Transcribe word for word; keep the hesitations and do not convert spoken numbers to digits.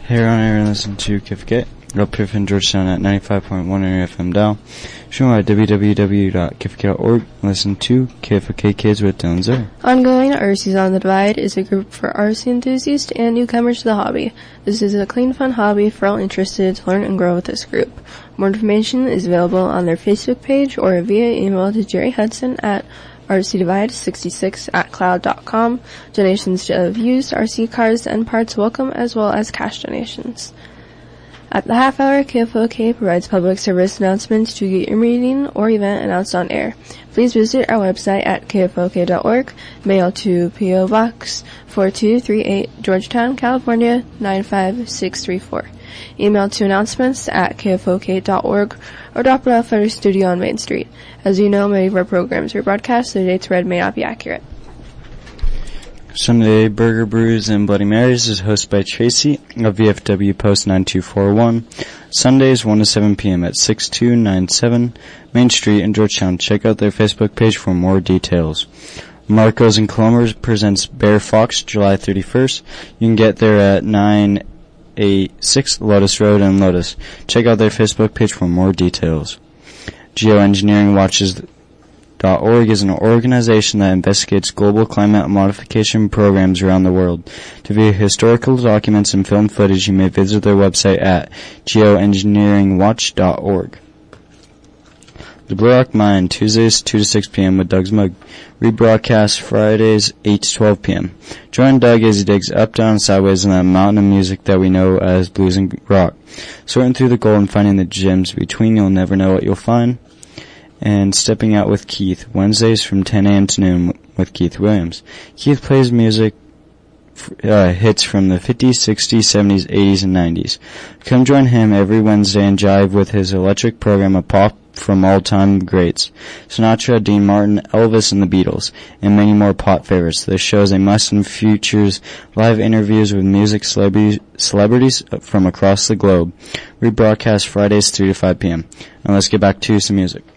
Here on air and listen to K F K, up here in Georgetown at ninety-five point one F M dial. Stream at w w w dot k f k dot org. Listen to K F K Kids with Dylan Zer. Ongoing, R C's on the Divide is a group for R C enthusiasts and newcomers to the hobby. This is a clean, fun hobby for all interested to learn and grow with this group. More information is available on their Facebook page or via email to Jerry Hudson at r c divide sixty-six at cloud dot com. Donations of used R C cars and parts welcome, as well as cash donations. At the half hour, K F O K provides public service announcements to get your meeting or event announced on air. Please visit our website at k f o k dot org, mail to P O Box four two three eight, Georgetown, California nine five six three four. Email to announcements at k f o k dot org or drop it off at our studio on Main Street. As you know, many of our programs are broadcast, so the dates read may not be accurate. Sunday Burger Brews and Bloody Marys is hosted by Tracy of V F W Post nine two four one. Sundays one to seven p.m. at six two nine seven Main Street in Georgetown. Check out their Facebook page for more details. Marcos and Columbus presents Bear Fox July thirty-first. You can get there at nine eighty-six Lotus Road in Lotus. Check out their Facebook page for more details. Geoengineering Watches dot org is an organization that investigates global climate modification programs around the world. To view historical documents and film footage, you may visit their website at geoengineering watch dot org. The Blue Rock Mine, Tuesdays two to six p.m. with Doug's Mug. Rebroadcast Fridays eight to twelve p.m. Join Doug as he digs up, down, and sideways in that mountain of music that we know as blues and rock. Sorting through the gold and finding the gems between, you'll never know what you'll find. And Stepping Out with Keith, Wednesdays from ten a.m. to noon with Keith Williams. Keith plays music, uh, hits from the fifties, sixties, seventies, eighties, and nineties. Come join him every Wednesday and jive with his electric program of pop from all-time greats. Sinatra, Dean Martin, Elvis, and the Beatles, and many more pop favorites. This show is a must and features live interviews with music celebrities, celebrities from across the globe. Rebroadcast Fridays three to five p.m. Now let's get back to some music.